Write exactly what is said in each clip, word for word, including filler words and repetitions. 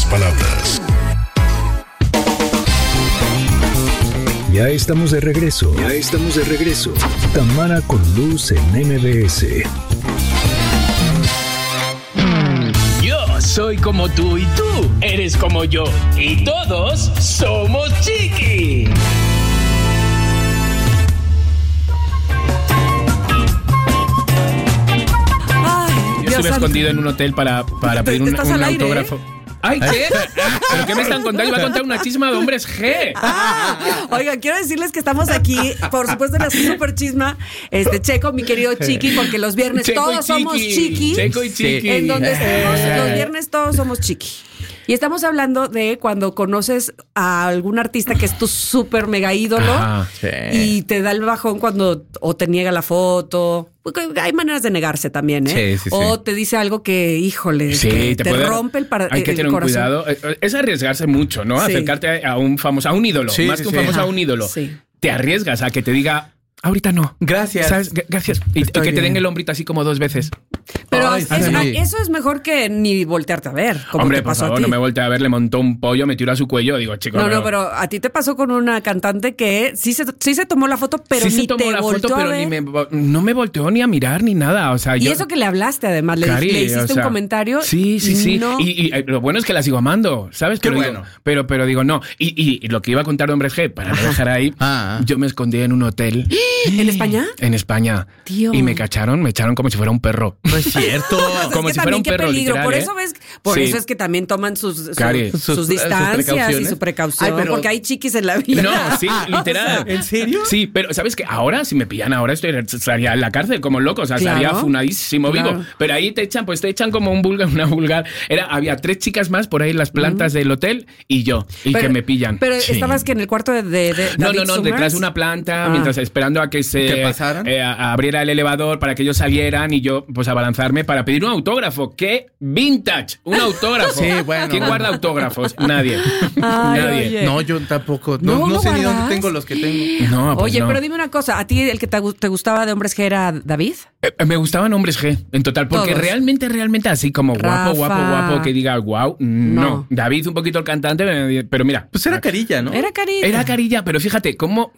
pocas palabras. Ya estamos de regreso. Ya estamos de regreso. Tamara con Luz en M B S. Yo soy como tú y tú eres como yo. Y todos somos Chiqui. Ay, Yo Dios estuve santo. escondido en un hotel para, para pedir un, ¿Estás un al aire, autógrafo. Ay, ¿qué? ¿Pero qué me están contando? Iba a contar una chisma de hombres G. Ah, oigan, quiero decirles que estamos aquí, por supuesto, en la super chisma. Este, Checo, mi querido Chiqui, porque los viernes Checo y todos somos Chiqui. Chiqui. Checo y Chiqui. En donde estamos, Eh. los viernes todos somos Chiqui. Y estamos hablando de cuando conoces a algún artista que es tu súper mega ídolo. Ajá, sí. Y te da el bajón cuando o te niega la foto. Porque hay maneras de negarse también, ¿eh? Sí, sí, sí. O te dice algo que, híjole, Sí, que te, te, puede- rompe el, para, Hay que el tener un corazón. cuidado. Eh, Es arriesgarse mucho, ¿no? Sí. Acercarte a un famoso, a un ídolo. Sí, más sí, que un sí. famoso, a Ajá, un ídolo. sí. Te arriesgas a que te diga, ahorita no. Gracias. ¿Sabes? G- Gracias. Y, y que Estoy te den bien. el hombrito así como dos veces. Pero Ay, es- sí. eso es mejor que ni voltearte a ver, como Hombre, te por pasó favor, a ti. no me volteé a ver, le montó un pollo, me tiró a su cuello. Digo, chico, No, no, pero a ti te pasó con una cantante que sí se, sí se tomó la foto, pero sí ni se tomó te la volteó foto, a pero ver. ni me, vo- no me volteó ni a mirar ni nada. O sea, Y yo, eso que le hablaste, además, le, Cari, le hiciste o sea, un comentario. Sí, sí, y sí. no- Y, y, eh, lo bueno es que la sigo amando, ¿sabes? Qué pero bueno. Digo, pero, pero digo, no. Y, y, y lo que iba a contar de Hombres G, para no dejar ahí, Ah, ah. yo me escondí en un hotel ¿En España? en España. Tío. Y me cacharon, me echaron como si fuera un perro. No es cierto. Pues como es si que fuera también un qué perro, peligro. literal, Por ¿eh? eso ves, por Sí. eso es que también toman sus, su- Cari. sus, Sus- sus distancias y precauciones. su precaución, Ay, pero- porque hay chiquis en la vida. No, sí, literal. ¿En serio? Sí, pero ¿sabes qué? Ahora, si me pillan ahora, estoy, estaría en la cárcel como loco. O sea, Claro. estaría funadísimo Claro. vivo. Pero ahí te echan, pues te echan como un vulgar, una vulgar. Era, había tres chicas más por ahí en las plantas del hotel y yo. Y Pero- que me pillan. Pero Sí. estabas que en el cuarto de, de, de No, David no, no, Summers? detrás de una planta, Ah. mientras esperando a que se ¿Que pasaran? eh, a- abriera el elevador para que ellos salieran y yo, pues, abalanzarme para pedir un autógrafo. ¡Qué vintage! Un autógrafo. Sí, bueno. ¿Quién guarda autógrafos? Nadie. Ay, Nadie. oye. No, yo tampoco. No, ¿No no lo sé ni guardas? dónde tengo los que tengo. No, pues Oye, no. pero dime una cosa, ¿a ti el que te, gu- te gustaba de hombres que era David? Eh, Me gustaban hombres G, en total, porque Todos. realmente, realmente así como Rafa. guapo, guapo, guapo, que diga wow, no. No. David un poquito el cantante, pero mira. Pues era carilla, ¿no? Era carita. Era carilla, pero fíjate, cómo...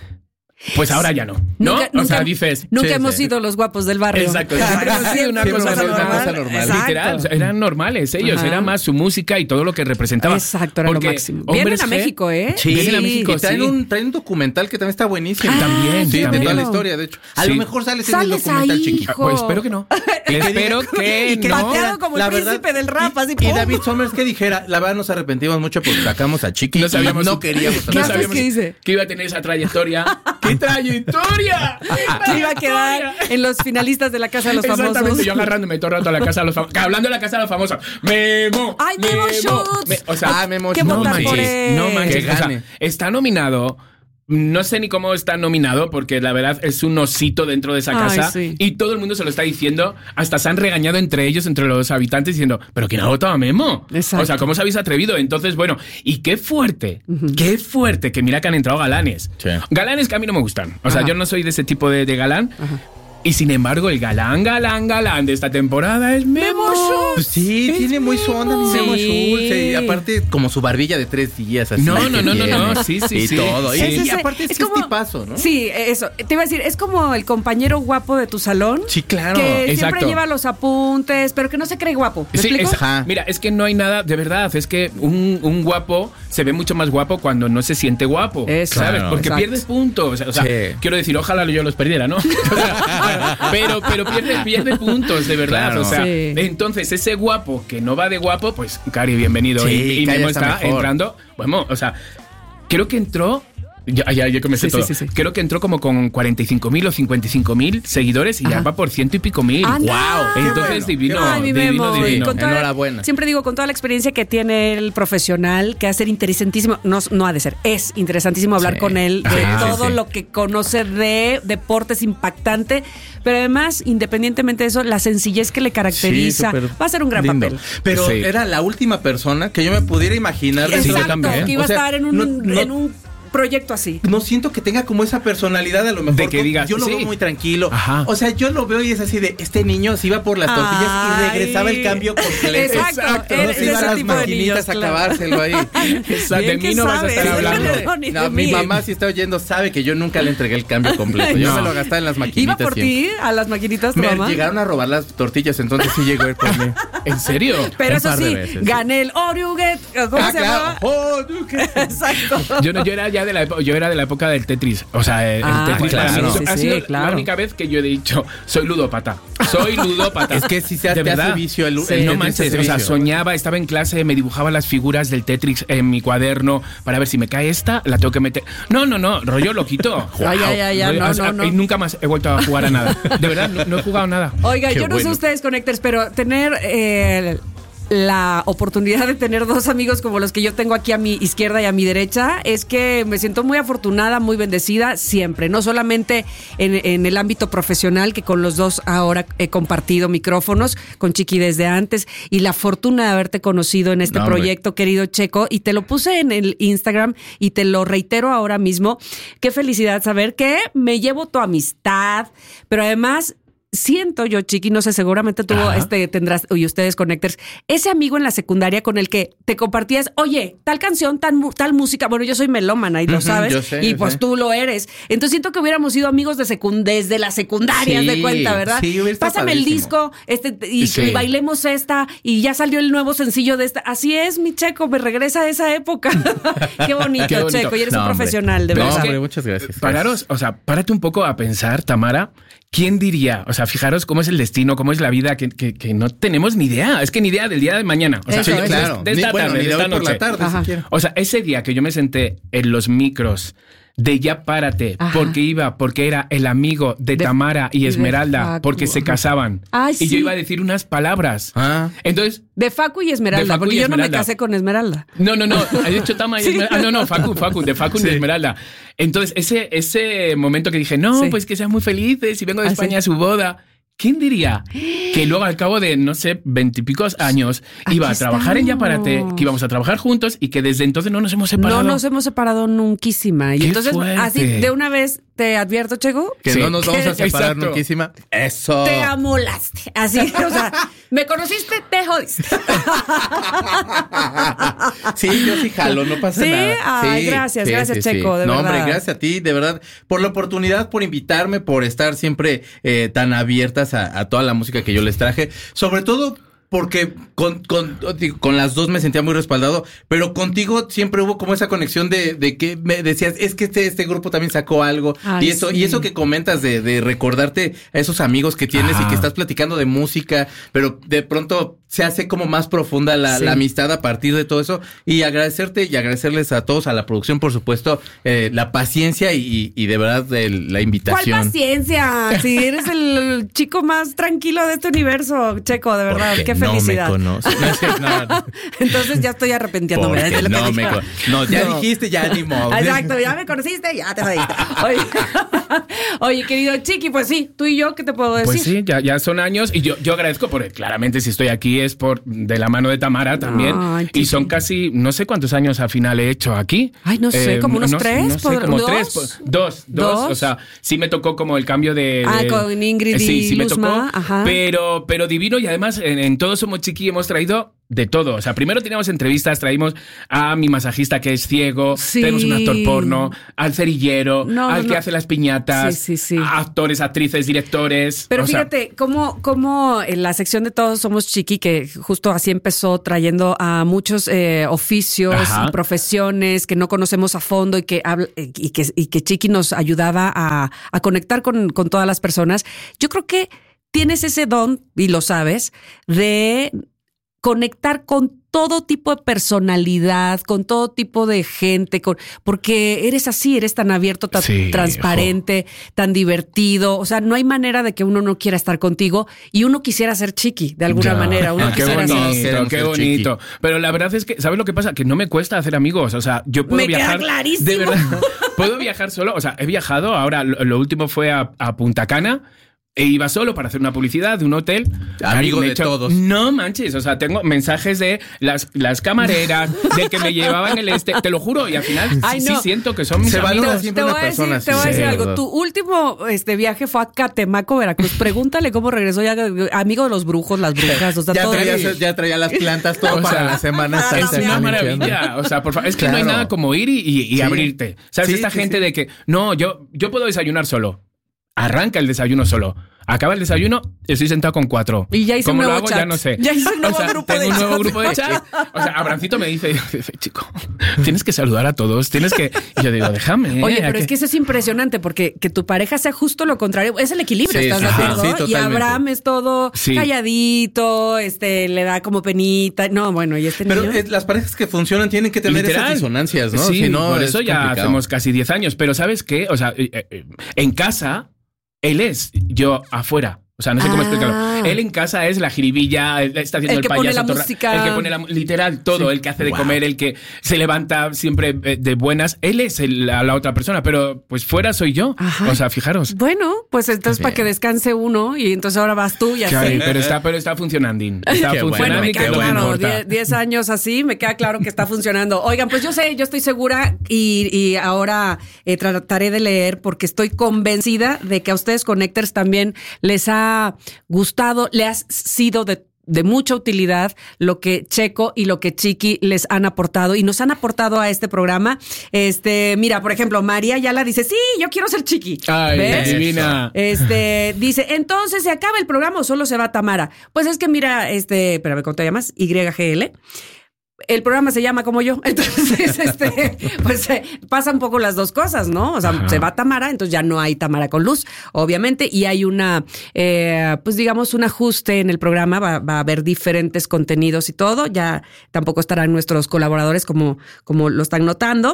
Pues ahora ya no, ¿no? Nunca, o nunca- sea, dices... Nunca Sí, hemos sí. sido los guapos del barrio. Exacto, siempre ha sido una Siempre cosa ha sido una normal. cosa normal. Exacto. Literal, o sea, eran normales ellos, Ajá. era más su música y todo lo que representaba. Exacto, era lo Porque máximo. Vienen hombres a G- México, ¿eh? Sí, Vienen a México, y traen, sí. un, traen un documental que también está buenísimo. Ah, También, Sí, de también. toda la historia, de hecho. A Sí. lo mejor sales en el Sales documental, ahí, chiqui. hijo. Pues espero que no. espero que y que no. Pateado como el La verdad- príncipe del rap, así, Y ¡pum! David Summers que dijera, la verdad nos arrepentimos mucho porque sacamos a Chiqui. No sabíamos no queríamos ¿Qué no haces? sabíamos ¿Qué dice? que iba a tener esa trayectoria. ¡Qué trayectoria! Que iba a quedar en los finalistas de la Casa de los Famosos. Exactamente, yo agarrándome todo el rato a la casa de los famosos. Hablando de la casa de los famosos. Memo. ¡Ay, Memo Schutz! Me- o sea, Ah, Memo ¿Qué Schutz. no votar por manches, él? no manches. Que O sea, gane. está nominado. No sé ni cómo está nominado, porque la verdad es un osito dentro de esa Ay, casa. sí. Y todo el mundo se lo está diciendo. Hasta se han regañado entre ellos, entre los habitantes, diciendo, ¿pero quién ha votado a Memo? Exacto. O sea, ¿cómo os habéis atrevido? Entonces, bueno, y qué fuerte, qué fuerte que mira que han entrado galanes. Sí. Galanes que a mí no me gustan. O sea, Ajá. yo no soy de ese tipo de, de galán. Y sin embargo, el galán, galán, galán de esta temporada es Memo Schutz. Pues sí, tiene muy su onda, mi Sí. Memo Schutz. Y aparte, como su barbilla de tres días. Así No, que no, no, no, tiene. no, sí, sí, Y sí. todo. Y, Sí. y Es ese- aparte es, es que como- es tipazo, ¿no? Sí, eso. Te iba a decir, es como el compañero guapo de tu salón. Sí, claro. Que siempre Exacto. lleva los apuntes, pero que no se cree guapo. ¿Me Sí, explico? es- Ajá. mira, es que no hay nada, de verdad, es que un, un guapo se ve mucho más guapo cuando no se siente guapo, Eso. ¿sabes? Claro. Porque Exacto. pierdes puntos, o sea, Sí. quiero decir, ojalá yo los perdiera, ¿no? O sea, pero pero pierde, pierde puntos, de verdad, Claro. o sea, Sí. entonces ese guapo que no va de guapo, pues, Cari, bienvenido, Sí, y, y Cari Memo está está mejor. entrando, bueno, o sea, creo que entró... Ya, ya, ya comencé Sí, sí, todo. sí, sí. Creo que entró como con cuarenta y cinco mil o cincuenta y cinco mil seguidores y ya Ajá. va por ciento y pico mil. ¡Anda! ¡Wow! Entonces, bueno, divino, qué bueno. Ay, mi divino, Memo. Y divino. con toda- Enhorabuena. Siempre digo, con toda la experiencia que tiene el profesional, que va a ser interesantísimo, no, no ha de ser, es interesantísimo hablar Sí. con él de Sí, sí, todo sí. lo que conoce de deportes impactante, pero además, independientemente de eso, la sencillez que le caracteriza, Sí, súper va a ser un gran lindo. papel. Pero Sí. era la última persona que yo me pudiera imaginar. Sí, dentro yo de- también. que iba O sea, a estar en un, no- no- en un proyecto así. No siento que tenga como esa personalidad a lo mejor. De que digas, yo lo sí. veo muy tranquilo. Ajá. O sea, yo lo veo y es así de, este niño se iba por las tortillas Ay. y regresaba el cambio completo. Exacto, Exacto. él No es se iba a ese las tipo de maquinitas niños, a claro. acabárselo ahí. Exacto, de Bien mí que no vas a sabes. estar hablando. No, ni de No, mi mí. mamá, si está oyendo, sabe que yo nunca le entregué el cambio completo. Yo No. me lo gastaba en las ¿Iba maquinitas por siempre. ti a las maquinitas tu Me mamá? llegaron a robar las tortillas, entonces sí llegó él por mí. ¿En serio? Pero Un eso par de sí, veces, sí. gané el Oruget. ¿Cómo Ah, se claro. llamaba? Oh, Duque. Exacto. Yo, no, yo era ya de la época, yo era de la época del Tetris. O sea, el Ah, Tetris para claro. mí Sí, ha sí, sido claro. la única vez que yo he dicho, soy ludópata. Soy ludópata. Es que sí se De te verdad. hace vicio el, el no Tetris manches, hace o sea, vicio. soñaba, estaba en clase, me dibujaba las figuras del Tetris en mi cuaderno para ver si me cae esta, la tengo que meter. No, no, no, rollo lo quito. Ya, ya, ya, ya, Rollo, no, o sea, no, no. Y nunca más he vuelto a jugar a nada. De verdad, no, no he jugado nada. Oiga, Qué yo no sé bueno. ustedes, Connectors, pero tener eh, la oportunidad de tener dos amigos como los que yo tengo aquí a mi izquierda y a mi derecha es que me siento muy afortunada, muy bendecida siempre. No solamente en, en el ámbito profesional, que con los dos ahora he compartido micrófonos, con Chiqui desde antes, y la fortuna de haberte conocido en este No, hombre. proyecto, querido Checo, y te lo puse en el Instagram y te lo reitero ahora mismo. Qué felicidad saber que me llevo tu amistad, pero además siento yo, Chiqui, no sé, seguramente tú Ajá. este, tendrás, y ustedes Connectors, ese amigo en la secundaria con el que te compartías, oye, tal canción, tal, mu- tal música, bueno, yo soy melómana y lo Ujú, sabes, yo sé, y yo pues sé. tú lo eres. Entonces siento que hubiéramos sido amigos de secund desde la secundaria, Sí, de cuenta, ¿verdad? sí, hubiera estado Pásame el padrísimo. disco este, y, Sí. y bailemos esta, y ya salió el nuevo sencillo de esta. Así es, mi Checo, me regresa a esa época. Qué bonito, Qué bonito. Checo, y eres No, un hombre. profesional, de No, verdad. hombre, muchas gracias. Pararos, o sea, párate un poco a pensar, Tamara. ¿Quién diría? O sea, fijaros cómo es el destino, cómo es la vida, que, que, que no tenemos ni idea. Es que ni idea del día de mañana. O sea, Eso, de- eso. Claro, de ni, esta bueno, tarde, ni de de hoy esta por la noche. tarde, Ajá. siquiera. O sea, ese día que yo me senté en los micros de Ya Párate, Ajá. porque iba, porque era el amigo de, De- Tamara y y de Esmeralda, Facu, porque se ajá. casaban. Ay, y sí. yo iba a decir unas palabras. Ah. Entonces, De Facu y Esmeralda, De Facu porque y yo no me Esmeralda. casé con Esmeralda. no, no, no, he dicho Tama y Sí. Esmeralda. Ah, no, no, Facu, Facu, de Facu y de Esmeralda. Entonces, ese, ese momento que dije, no, Sí. pues que sean muy felices y vengo de Ah, España sí. a su boda. ¿Quién diría que luego al cabo de, no sé, veintipicos años iba Aquí a trabajar en Ya Párate, estamos. que íbamos a trabajar juntos y que desde entonces no nos hemos separado? No nos hemos separado nunquísima. Y ¡Qué entonces, fuerte! así de una vez te advierto, Checo, Que Sí. no nos vamos a separar Exacto. nunquísima. Eso. te amolaste. Así, o sea, me conociste, te jodiste. Sí, yo sí jalo, no pasa ¿Sí? nada. Ay, gracias, gracias, Checo, de no, verdad. hombre, gracias a ti, de verdad, por la oportunidad, por invitarme, por estar siempre eh, tan abiertas a, a toda la música que yo les traje. Sobre todo porque con, con, digo, con las dos me sentía muy respaldado, pero contigo siempre hubo como esa conexión de, de que me decías, es que este, este grupo también sacó algo. Ay, y eso, sí. y eso que comentas de, de recordarte a esos amigos que tienes Ajá. y que estás platicando de música, pero de pronto se hace como más profunda la, Sí. la amistad a partir de todo eso. Y agradecerte y agradecerles a todos, a la producción, por supuesto, eh, la paciencia y, y, y de verdad el- la ¿Cuál invitación. paciencia? Si eres el chico más tranquilo de este universo, Checo, de verdad. Porque Qué felicidad. No me conoces. No, es cierto, no, no. Entonces ya estoy arrepintiéndome Porque de lo que no dije. me con- No, ya No. dijiste, ya ni modo. Exacto, ya me conociste, ya te jodiste. Oye, oye, querido Chiqui, pues sí, tú y yo, ¿qué te puedo decir? Pues sí, ya, ya son años y yo, yo agradezco porque claramente si estoy aquí es por de la mano de Tamara también. Ay, y Chiqui. son casi, no sé cuántos años al final he hecho aquí. Ay, no sé, como unos no- tres, no sé, ¿podrá- como dos? tres, pues, dos, dos, ¿Dos? O sea, sí me tocó como el cambio de... Ah, de- con Ingrid eh, sí, y sí me Luzma, tocó, ajá. pero, pero divino y además en, en Todos Somos Chiqui hemos traído de todo. O sea, primero teníamos entrevistas, traímos a mi masajista que es ciego, Sí. tenemos un actor porno, al cerillero, No, al no, que no. hace las piñatas, Sí, sí, sí. a actores, actrices, directores. Pero o sea, fíjate, cómo, cómo en la sección de Todos Somos Chiqui, que justo así empezó trayendo a muchos eh, oficios Ajá. y profesiones que no conocemos a fondo y que, habla- y que, y que Chiqui nos ayudaba a, a conectar con, con todas las personas. Yo creo que tienes ese don, y lo sabes, de conectar con todo tipo de personalidad, con todo tipo de gente, con, porque eres así, eres tan abierto, tan Sí, transparente, tan divertido. O sea, no hay manera de que uno no quiera estar contigo y uno quisiera ser Chiqui, de alguna Ya. manera. Uno Ah, qué quisiera bonito, ser... Queremos qué ser bonito. Pero la verdad es que, ¿sabes lo que pasa? Que no me cuesta hacer amigos. O sea, yo puedo Me queda viajar. clarísimo. De verdad. Puedo viajar solo. O sea, he viajado. Ahora, lo, lo último fue a, a Punta Cana. E iba solo para hacer una publicidad de un hotel. Amigo Me de he hecho- todos. No manches, o sea, tengo mensajes de las, las camareras, del que me llevaban el este, te lo juro, y al final Ay, sí, no. sí siento que son mis Se amigos. valora Te siempre voy una a decir, persona te voy a así, decir sí, algo. verdad. Tu último este viaje fue a Catemaco, Veracruz. Pregúntale cómo regresó ya amigo de los brujos, las brujas, o sea, Ya todo. traía, ya traía las plantas todo O para sea, la semana. ah, Es Santa una limpiando. maravilla. O sea, por favor, es que no hay Claro. nada como ir y, y- y Sí. abrirte. ¿Sabes? Sí, Esta sí, gente sí. de que, no, yo, yo puedo desayunar solo. Arranca el desayuno solo. Acaba el desayuno, estoy sentado con cuatro. Y ya hice ¿Cómo un lo nuevo hago? chat. Ya no sé. Ya hice un nuevo O sea, grupo tengo de un nuevo chat. grupo de chat. O sea, Abrancito me dice, dice, chico, tienes que saludar a todos, tienes que... Y yo digo, déjame. Oye, pero ¿a es qué? que eso es impresionante porque que tu pareja sea justo lo contrario. Es el equilibrio, Sí, ¿estás de ajá, acuerdo? sí, y totalmente. Abraham es todo Sí. calladito, este, le da como penita. No, bueno, y este Pero niño. eh, las parejas que funcionan tienen que tener Literal. esas disonancias, ¿no? Sí, Si no, por es eso ya complicado. hacemos casi diez años. Pero ¿sabes qué? O sea, eh, eh, en casa, él es, yo afuera. O sea, no sé cómo Ah. explicarlo. Él en casa es la jiribilla, él está haciendo El el, que pone payaso. la torra- música. El que pone la literal todo, el que hace de Wow. comer, el que se levanta siempre eh, de buenas. Él es el- la, la otra persona, pero pues fuera soy yo. Ajá. O sea, fijaros. Bueno, pues entonces para que descanse uno y entonces ahora vas tú y así. Ay, pero está, pero está funcionando. Está Qué bueno. funcionando. Bueno, me y queda que lo que claro, importa. die- diez años así, me queda claro que está funcionando. Oigan, pues yo sé, yo estoy segura y, y ahora eh, trataré de leer porque estoy convencida de que a ustedes Connectors también les ha gustado, le ha sido de de mucha utilidad lo que Checo y lo que Chiqui les han aportado y nos han aportado a este programa. Este, mira, por ejemplo, María Ayala dice, sí, yo quiero ser Chiqui. Ay, ¿Ves? divina. Este, dice, entonces se acaba el programa o solo se va Tamara. Pues es que mira, este, espérame, ¿cómo te llamas? Y G L. El programa se llama como yo, entonces, este, pues eh, pasa un poco las dos cosas, ¿no? O sea, Ajá. se va Tamara, entonces ya no hay Tamara con luz, obviamente, y hay una, eh, pues digamos, un ajuste en el programa, va, va a haber diferentes contenidos y todo, ya tampoco estarán nuestros colaboradores como, como lo están notando.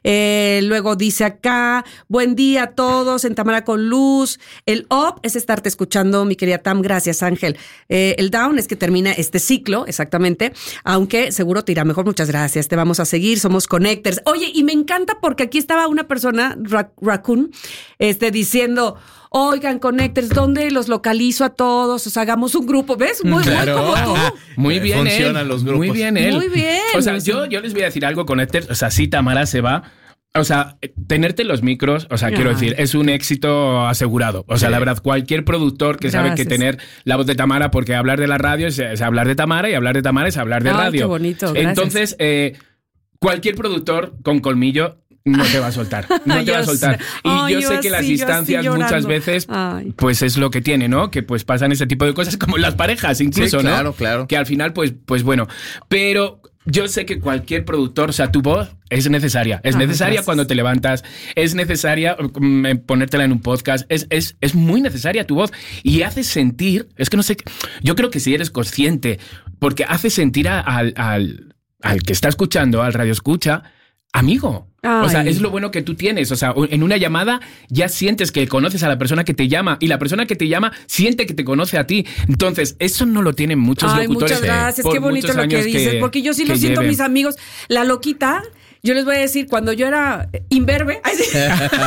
Eh, luego dice acá, buen día a todos en Tamara con luz. El up es estarte escuchando, mi querida Tam, gracias Ángel. Eh, el down es que termina este ciclo, exactamente, aunque seguro te irá mejor, muchas gracias, te vamos a seguir, somos Connectors. Oye, y me encanta porque aquí estaba una persona, Ra- Raccoon, este, diciendo, oigan, Connectors, ¿dónde los localizo a todos? O sea, hagamos un grupo, ¿ves? Muy, Claro. muy como tú. Muy bien Funcionan él. los grupos. Muy bien él. Muy bien. O sea, yo, yo les voy a decir algo con Héctor. O sea, sí, Tamara se va. O sea, tenerte los micros, o sea, quiero Ay. decir, es un éxito asegurado. O sea, Sí. la verdad, cualquier productor que sabe que Gracias. tener la voz de Tamara, porque hablar de la radio es, es hablar de Tamara y hablar de Tamara es hablar de Ay, radio. qué bonito, gracias. Entonces, eh, cualquier productor con colmillo no te va a soltar. No te Yo va a soltar. sé. Y Ay, yo yo sé que las así, yo así distancias muchas llorando. veces, Ay. pues es lo que tiene, ¿no? Que pues pasan ese tipo de cosas como en las parejas, incluso, Sí, ¿no? claro, claro. Que al final, pues, pues bueno. Pero yo sé que cualquier productor, o sea, tu voz es necesaria. Es Ah, necesaria gracias. cuando te levantas. Es necesaria mm, ponértela en un podcast. Es, es, es muy necesaria tu voz. Y hace sentir, es que no sé, yo creo que si eres consciente, porque hace sentir a- al, al, al que está escuchando, al radio escucha, amigo. O sea, Ay. es lo bueno que tú tienes. O sea, en una llamada ya sientes que conoces a la persona que te llama y la persona que te llama siente que te conoce a ti. Entonces, eso no lo tienen muchos Ay, locutores. muchas gracias, por qué bonito muchos lo que años dices, porque yo sí lo que siento, lleven. mis amigos. La loquita, yo les voy a decir, cuando yo era imberbe, ay, sí.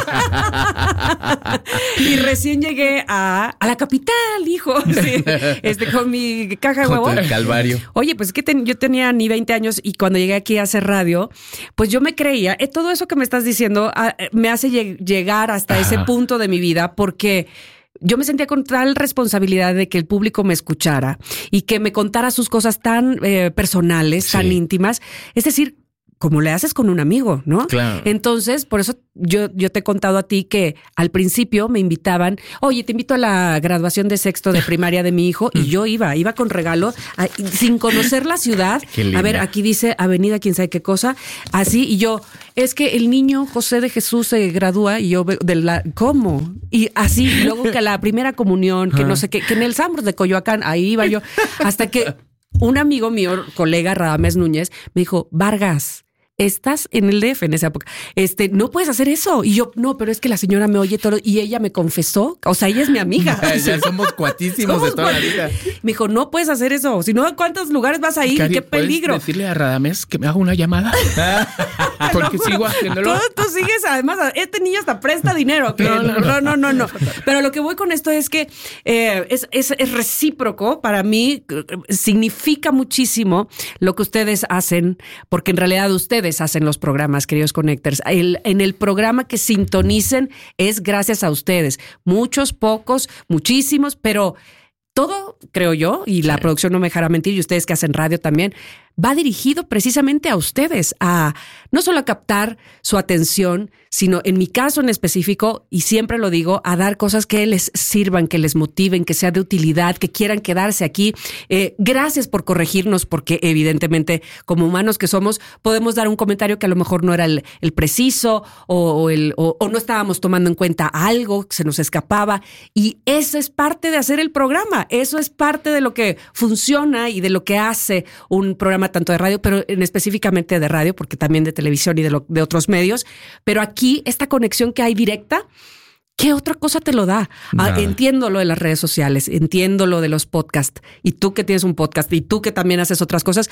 y recién llegué a, a la capital, hijo, sí, este, con mi caja de Con huevo. el calvario. Oye, pues es que ten- yo tenía ni veinte años y cuando llegué aquí a hacer radio, pues yo me creía, eh, todo eso que me estás diciendo ah, eh, me hace lleg- llegar hasta ese punto de mi vida porque yo me sentía con tal responsabilidad de que el público me escuchara y que me contara sus cosas tan eh, personales, tan Sí. íntimas. Es decir, como le haces con un amigo, ¿no? Claro. Entonces, por eso yo, yo te he contado a ti que al principio me invitaban, oye, te invito a la graduación de sexto de primaria de mi hijo, y yo iba, iba con regalo, a- sin conocer la ciudad. Qué linda. A ver, aquí dice Avenida quién sabe qué cosa, así, y yo, es que el niño José de Jesús se gradúa, y yo, veo de la, ¿cómo? Y así, y luego que la primera comunión, que no sé qué, que en el Sambros de Coyoacán, ahí iba yo, hasta que un amigo mío, colega Radames Núñez, me dijo, Vargas, estás en el D F en esa época. Este, no puedes hacer eso. Y yo, no, pero es que la señora me oye todo y ella me confesó. O sea, ella es mi amiga. Ya somos cuatísimos Somos de toda cuat- la vida. Me dijo, no puedes hacer eso. Si no, ¿a cuántos lugares vas a ir? Cari, ¡Qué peligro! ¿puedes decirle a Radamés que me haga una llamada? Porque sigo haciéndolo. Tú, tú sigues, además, este niño hasta presta dinero. que No, no, no, no, no, no. Pero lo que voy con esto es que eh, es, es, es recíproco. Para mí eh, significa muchísimo lo que ustedes hacen, porque en realidad ustedes hacen los programas, queridos Connectors. El, en el programa que sintonicen es gracias a ustedes. Muchos, pocos, muchísimos, pero todo, creo yo, y la producción no me dejará mentir, y ustedes que hacen radio también, va dirigido precisamente a ustedes, a no solo a captar su atención, sino en mi caso en específico, y siempre lo digo, a dar cosas que les sirvan, que les motiven, que sea de utilidad, que quieran quedarse aquí. Eh, gracias por corregirnos, porque evidentemente, como humanos que somos, podemos dar un comentario que a lo mejor no era el, el preciso o, o, el, o, o no estábamos tomando en cuenta algo, se nos escapaba. Y eso es parte de hacer el programa. Eso es parte de lo que funciona y de lo que hace un programa tanto de radio, pero en específicamente de radio, porque también de televisión y de, lo, de otros medios. Pero aquí, esta conexión que hay directa, ¿qué otra cosa te lo da? Ah, entiendo lo de las redes sociales, entiendo lo de los podcasts, y tú que tienes un podcast, y tú que también haces otras cosas.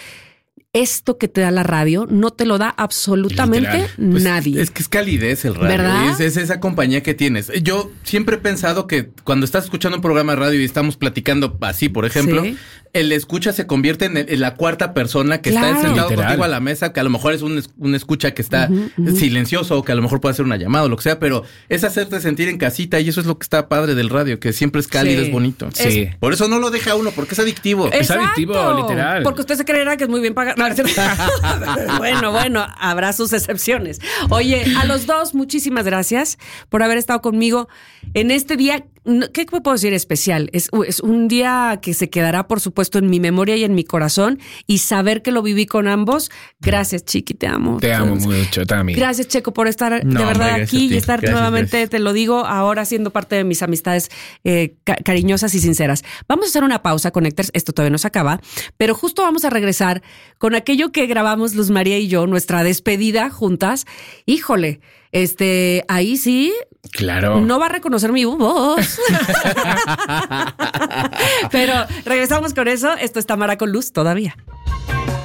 Esto que te da la radio no te lo da absolutamente Pues, nadie. Es que es calidez el radio. ¿Verdad? Es, es esa compañía que tienes. Yo siempre he pensado que cuando estás escuchando un programa de radio y estamos platicando así, por ejemplo, Sí. el escucha se convierte en, el- en la cuarta persona que Claro. está sentado Literal. contigo a la mesa, que a lo mejor es un, es- un escucha que está Ujú, ujú. silencioso, o que a lo mejor puede hacer una llamada o lo que sea, pero es hacerte sentir en casita, y eso es lo que está padre del radio, que siempre es cálido, Sí. es bonito. Sí. Por eso no lo deja uno, porque es adictivo. Es Exacto. adictivo, literal. Porque usted se creerá que es muy bien pagado. No, es cierto. Bueno, bueno, habrá sus excepciones. Oye, a los dos, muchísimas gracias por haber estado conmigo en este día. no- ¿Qué puedo decir especial? Es, es un día que se quedará, por supuesto, en mi memoria y en mi corazón, y saber que lo viví con ambos. Gracias, Chiqui, te amo. Te amo mucho, Tami. Gracias, Checo, por estar No, de verdad hombre, gracias aquí a ti. y estar Gracias, nuevamente, gracias. te lo digo, ahora siendo parte de mis amistades eh, ca- cariñosas y sinceras. Vamos a hacer una pausa, Connectors, esto todavía no se acaba, pero justo vamos a regresar con aquello que grabamos Luz María y yo, nuestra despedida juntas. Híjole, este, ahí sí, Claro. no va a reconocer mi voz. Pero regresamos con eso. Esto es Tamara con Luz todavía.